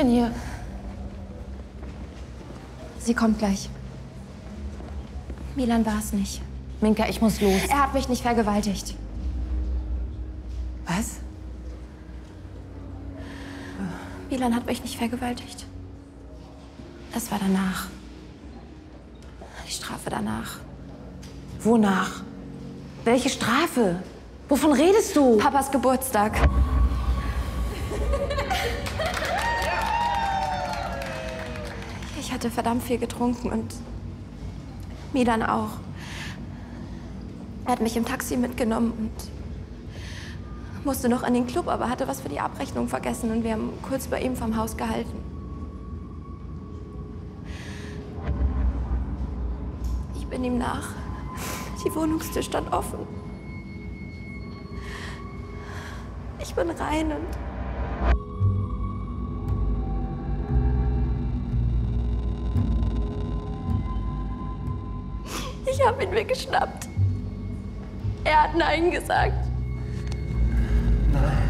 denn hier? Sie kommt gleich. Milan war es nicht. Minka, ich muss los. Er hat mich nicht vergewaltigt. Was? Milan hat mich nicht vergewaltigt. Das war danach. Die Strafe danach. Wonach? Welche Strafe? Wovon redest du? Papas Geburtstag. Ich hatte verdammt viel getrunken und Milan auch. Er hat mich im Taxi mitgenommen und musste noch an den Club, aber hatte was für die Abrechnung vergessen und wir haben kurz bei ihm vom Haus gehalten. Ich bin ihm nach. Die Wohnungstür stand offen. Ich bin rein und ich habe ihn mir geschnappt. Er hat Nein gesagt. Nein.